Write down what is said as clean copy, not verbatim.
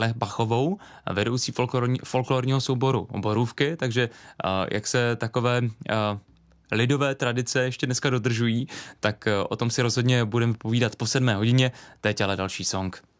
Bachovou, vedoucí folklorního souboru Borůvky, takže jak se takové lidové tradice ještě dneska dodržují, tak o tom si rozhodně budeme povídat po 7 hodině, teď ale další song.